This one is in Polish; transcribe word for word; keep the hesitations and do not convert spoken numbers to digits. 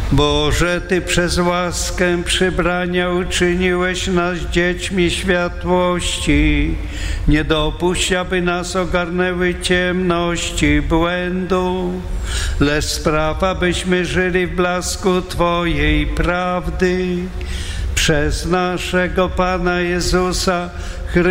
Boże, Ty przez łaskę przybrania uczyniłeś nas dziećmi światłości. Nie dopuść, aby nas ogarnęły ciemności błędu, lecz spraw, abyśmy żyli w blasku Twojej prawdy. Przez naszego Pana Jezusa